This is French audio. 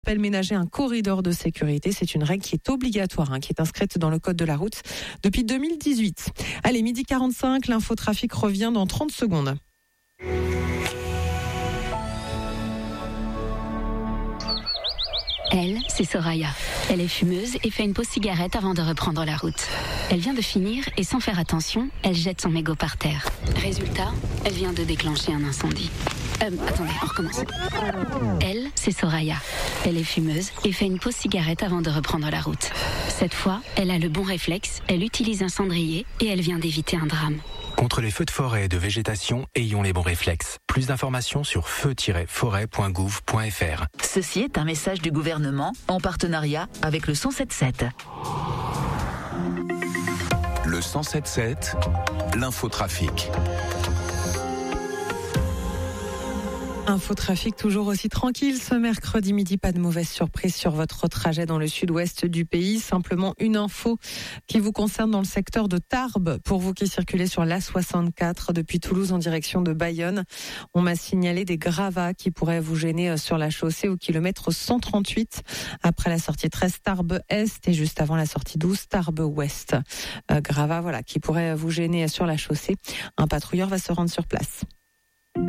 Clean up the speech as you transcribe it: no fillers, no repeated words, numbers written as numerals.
Appelle ménager un corridor de sécurité. C'est une règle qui est obligatoire, qui est inscrite dans le code de la route depuis 2018. Allez, 12h45, l'infotrafic revient dans 30 secondes. Elle, c'est Soraya. Elle est fumeuse et fait une pause cigarette avant de reprendre la route. Elle vient de finir et sans faire attention, elle jette son mégot par terre. Résultat, elle vient de déclencher un incendie. Attendez, on recommence. Elle, c'est Soraya. Elle est fumeuse et fait une pause cigarette avant de reprendre la route. Cette fois, elle a le bon réflexe, elle utilise un cendrier et elle vient d'éviter un drame. Contre les feux de forêt et de végétation, ayons les bons réflexes. Plus d'informations sur feu-forêt.gouv.fr. Ceci est un message du gouvernement en partenariat avec le 107.7. Le 107.7, l'infotrafic. Infotrafic toujours aussi tranquille ce mercredi midi, pas de mauvaise surprise sur votre trajet dans le sud-ouest du pays. Simplement une info qui vous concerne dans le secteur de Tarbes. Pour vous qui circulez sur l'A64 depuis Toulouse en direction de Bayonne, on m'a signalé des gravats qui pourraient vous gêner sur la chaussée au kilomètre 138 après la sortie 13 Tarbes-Est et juste avant la sortie 12 Tarbes-Ouest. Gravats qui pourraient vous gêner sur la chaussée. Un patrouilleur va se rendre sur place.